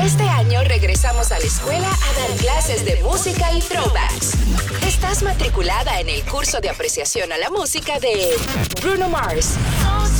Este año regresamos a la escuela a dar clases de música y throwbacks. Estás matriculada en el curso de apreciación a la música de Bruno Mars,